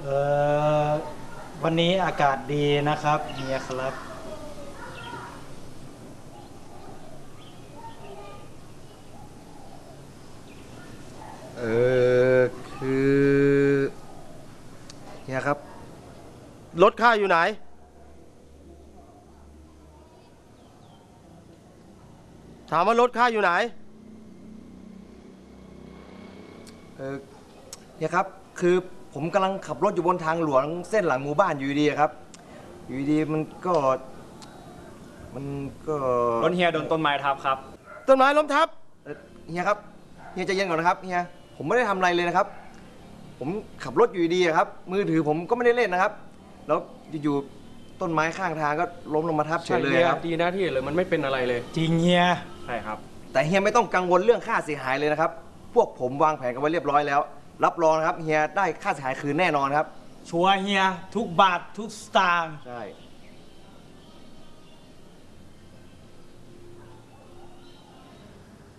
ออวันนี้อากาศดีนะครับเฮียครับเออคือเฮียครับรถข้าอยู่ไหนถามว่ารถข้าอยู่ไหนเฮียครับคือผมกำลังขับรถอยู่บนทางหลวงเส้นหลังหมู่บ้านอยู่ดีครับอยู่ดีมันก็รถเฮียโดนต้นไม้ทับครับต้นไม้ล้มทับเฮียครับเฮียใจเย็นก่อนนะครับเฮียผมไม่ได้ทำอะไรเลยนะครับผมขับรถอยู่ดีครับมือถือผมก็ไม่ได้เล่นนะครับแล้วอยู่ๆต้นไม้ข้างทางก็ล้มลงมาทับเฉยเลยครับดีนะที่เลยมันไม่เป็นอะไรเลยจริงเฮียใช่ครับแต่เฮียไม่ต้องกังวลเรื่องค่าเสียหายเลยนะครับพวกผมวางแผนกันไว้เรียบร้อยแล้วรับรองนะครับเฮียได้ค่าเสียหายคืนแน่นอนครับชัวร์เฮียทุกบาททุกสตางค์ใช่